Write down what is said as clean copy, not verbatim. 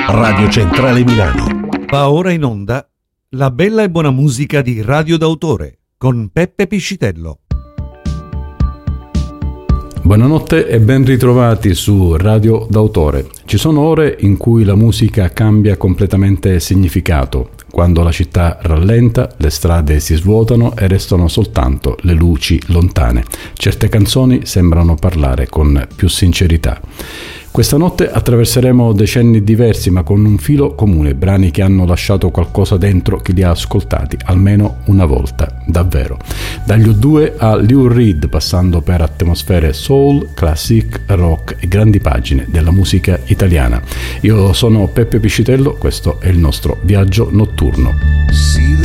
Radio Centrale Milano. Va ora in onda la bella e buona musica di Radio d'autore con Peppe Piscitello. Buonanotte e ben ritrovati su Radio d'autore. Ci sono ore in cui la musica cambia completamente significato, quando la città rallenta, le strade si svuotano e restano soltanto le luci lontane. Certe canzoni sembrano parlare con più sincerità. Questa notte attraverseremo decenni diversi ma con un filo comune, brani che hanno lasciato qualcosa dentro chi li ha ascoltati, almeno una volta, davvero. Dagli U2 a Lou Reed, passando per atmosfere soul, classic, rock e grandi pagine della musica italiana. Io sono Peppe Piscitello, questo è il nostro viaggio notturno.